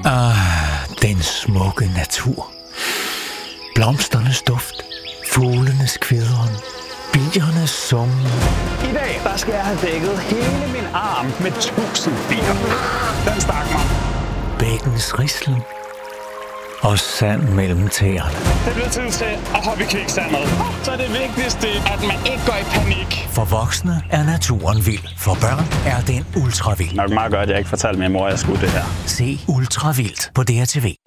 Den smukke natur. Blomsternes duft. Fuglenes kvidren. Biernes summen. I dag, der skal jeg have dækket hele min arm med 1000 bier. Den stak mig. Bækkens rislen. Og sand mellem tæerne. Det bliver tid til at hoppe i kviksandet. Så er det vigtigste, at man ikke går i panik. For voksne er naturen vild. For børn er den ultravild. Nok meget godt, at jeg ikke fortalte min mor, at jeg skulle det her. Se Ultravildt på DRTV.